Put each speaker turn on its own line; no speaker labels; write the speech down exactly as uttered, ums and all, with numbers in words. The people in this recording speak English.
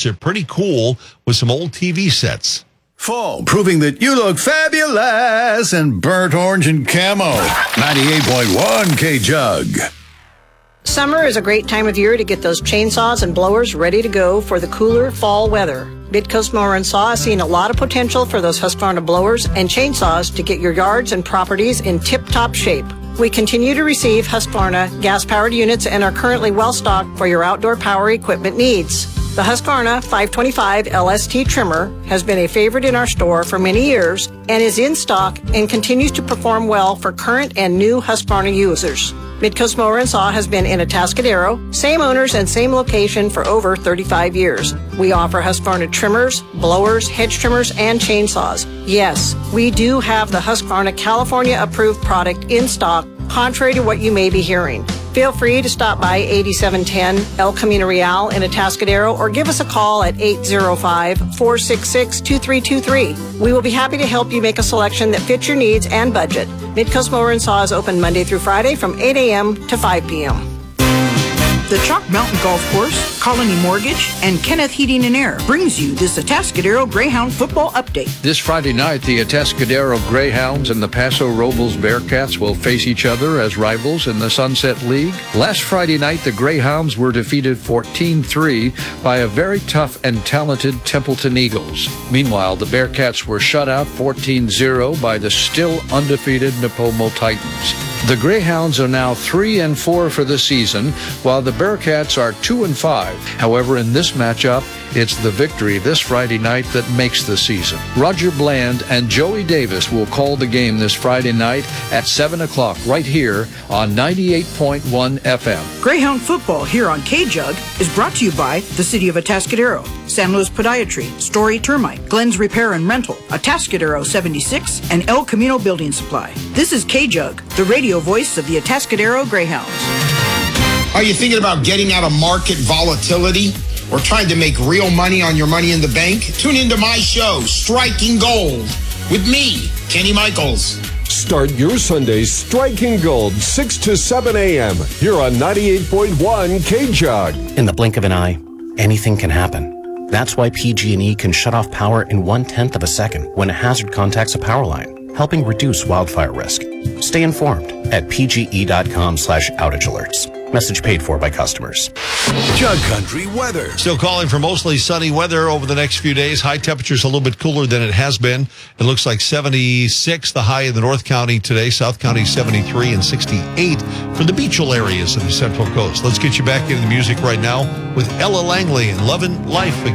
it pretty cool with some old T V sets.
Fall, proving that you look fabulous in burnt orange and camo. ninety-eight point one K-Jug.
Summer is a great time of year to get those chainsaws and blowers ready to go for the cooler fall weather. Midcoast Mower and Saw is seeing a lot of potential for those Husqvarna blowers and chainsaws to get your yards and properties in tip-top shape. We continue to receive Husqvarna gas-powered units and are currently well-stocked for your outdoor power equipment needs. The Husqvarna five twenty-five L S T trimmer has been a favorite in our store for many years and is in stock and continues to perform well for current and new Husqvarna users. Midcoast Mower and Saw has been in Atascadero, same owners and same location for over thirty-five years. We offer Husqvarna trimmers, blowers, hedge trimmers, and chainsaws. Yes, we do have the Husqvarna California-approved product in stock, contrary to what you may be hearing. Feel free to stop by eighty-seven ten El Camino Real in Atascadero or give us a call at eight zero five, four six six, two three two three. We will be happy to help you make a selection that fits your needs and budget. Midcoast Mower and Saw is open Monday through Friday from eight a.m. to five p.m.
The Chalk Mountain Golf Course, Colony Mortgage, and Kenneth Heating and Air brings you this Atascadero Greyhound football update.
This Friday night, the Atascadero Greyhounds and the Paso Robles Bearcats will face each other as rivals in the Sunset League. Last Friday night, the Greyhounds were defeated fourteen three by a very tough and talented Templeton Eagles. Meanwhile, the Bearcats were shut out fourteen zero by the still undefeated Napomo Titans. The Greyhounds are now three and four for the season, while the Bearcats are two and five. However, in this matchup, it's the victory this Friday night that makes the season. Roger Bland and Joey Davis will call the game this Friday night at seven o'clock right here on ninety-eight point one F M.
Greyhound football here on K-Jug is brought to you by the City of Atascadero, San Luis Podiatry, Story Termite, Glenn's Repair and Rental, Atascadero seventy-six, and El Camino Building Supply. This is K-Jug, the radio voice of the Atascadero Greyhounds.
Are you thinking about getting out of market volatility or trying to make real money on your money in the bank? Tune into my show, Striking Gold, with me, Kenny Michaels.
Start your Sundays striking gold, six to seven a.m. here on ninety-eight point one K-Jug.
In the blink of an eye, anything can happen. That's why P G and E can shut off power in one-tenth of a second when a hazard contacts a power line, helping reduce wildfire risk. Stay informed at pge.com slash outage alerts. Message paid for by customers.
Jug Country weather.
Still calling for mostly sunny weather over the next few days. High temperatures a little bit cooler than it has been. It looks like seventy-six, the high in the North County today. South County seventy-three and sixty-eight for the beachal areas of the Central Coast. Let's get you back into the music right now with Ella Langley and Lovin' Life Again.